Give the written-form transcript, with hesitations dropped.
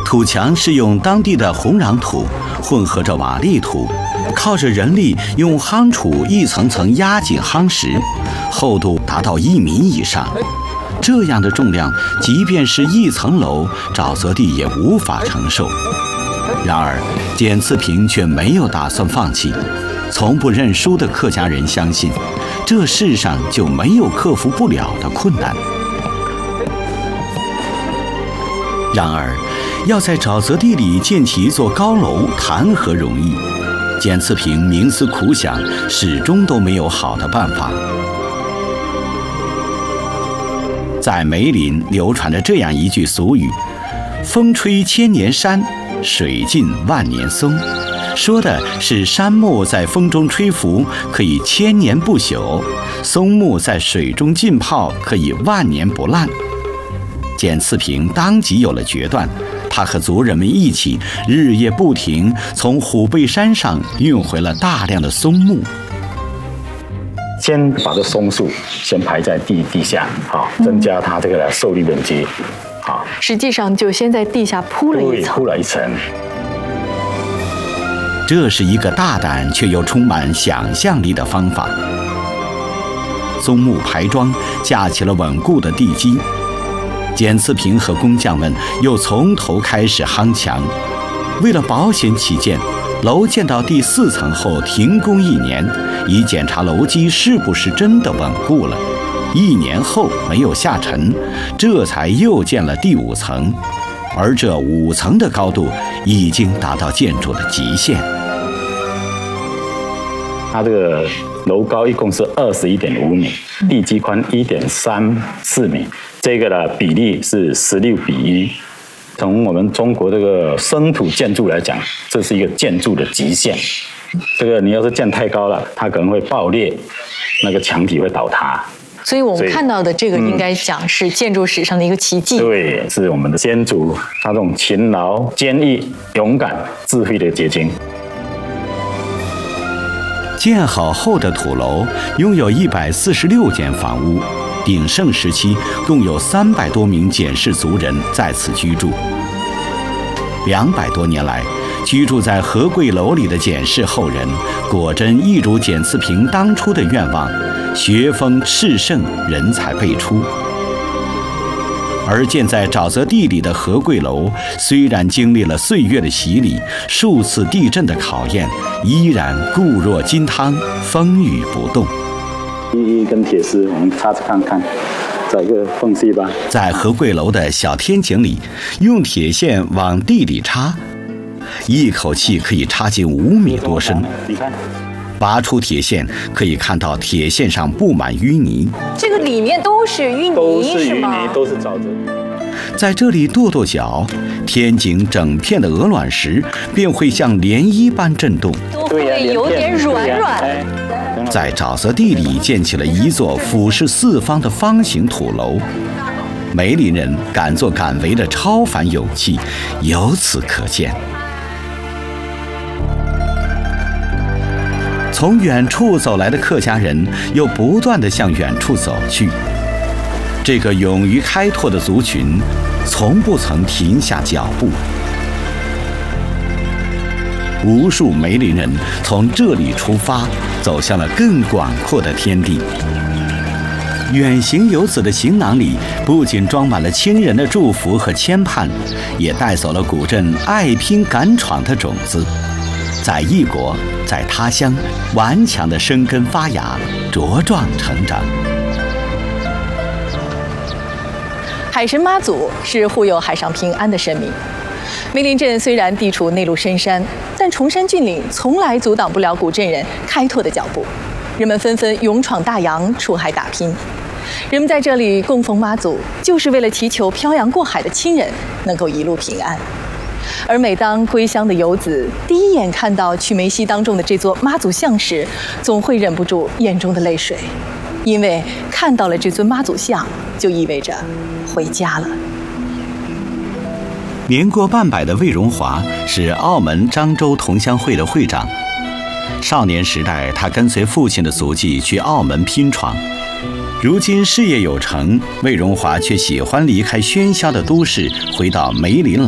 土墙是用当地的红壤土混合着瓦砾土，靠着人力用夯杵一层层压紧夯实，厚度达到1米以上。这样的重量，即便是一层楼，沼泽地也无法承受。然而，简次平却没有打算放弃。从不认输的客家人相信，这世上就没有克服不了的困难。然而，要在沼泽地里建起一座高楼，谈何容易？简次平冥思苦想，始终都没有好的办法。在梅林流传着这样一句俗语：“风吹千年山，水浸万年松”，说的是杉木在风中吹拂可以1000年不朽，松木在水中浸泡可以万年不烂。简次平当即有了决断，他和族人们一起日夜不停，从虎背山上运回了大量的松木。 先把这松树先排在地下，增加它这个受力面积。 实际上就先在地下铺了一层。 这是一个大胆却又充满想象力的方法。松木排桩架起了稳固的地基。简次平和工匠们又从头开始夯墙。为了保险起见，楼建到第4层后停工1年，以检查楼基是不是真的稳固了。1年后没有下沉，这才又建了第5层。而这5层的高度已经达到建筑的极限。 它这个楼高一共是21.5米，地基宽1.34米，这个的比例是16:1。从我们中国这个生土建筑来讲，这是一个建筑的极限。这个你要是建太高了，它可能会爆裂，那个墙体会倒塌。 所以我们看到的这个应该讲是建筑史上的一个奇迹。 对，是我们的先祖他这种勤劳、坚毅、勇敢、智慧的结晶。 建好后的土楼拥有146间房屋，鼎盛时期共有300多名简氏族人在此居住。200多年来，居住在和贵楼里的简氏后人，果真一如简次平当初的愿望，学风炽盛，人才辈出。而建在沼泽地里的和贵楼，虽然经历了岁月的洗礼，数次地震的考验，依然固若金汤，风雨不动。 一根铁丝，我们插着看看，找一个缝隙吧。 在和贵楼的小天井里，用铁线往地里插，一口气可以插进5米多深。 你看， 拔出铁线，可以看到铁线上布满淤泥。 这个里面都是淤泥，是吗？ 都是沼泽。 在这里跺跺脚，天井整片的鹅卵石便会像涟漪般震动， 都会有点软软。 在沼泽地里建起了一座俯视4方的方形土楼。梅林人敢作敢为的超凡勇气由此可见。从远处走来的客家人又不断地向远处走去。这个勇于开拓的族群，从不曾停下脚步。无数梅林人从这里出发，走向了更广阔的天地。远行游子的行囊里，不仅装满了亲人的祝福和牵盼，也带走了古镇爱拼敢闯的种子。在异国，在他乡，顽强地生根发芽，茁壮成长。 海神妈祖是护佑海上平安的神明。梅林镇虽然地处内陆深山，但崇山峻岭从来阻挡不了古镇人开拓的脚步。人们纷纷勇闯大洋，出海打拼。人们在这里供奉妈祖，就是为了祈求漂洋过海的亲人能够一路平安。而每当归乡的游子第一眼看到曲梅溪当中的这座妈祖像时，总会忍不住眼中的泪水，因为看到了这尊妈祖像，就意味着回家了。 年过半百的魏荣华是澳门漳州同乡会的会长。少年时代，他跟随父亲的足迹去澳门拼闯。如今事业有成，魏荣华却喜欢离开喧嚣的都市，回到梅林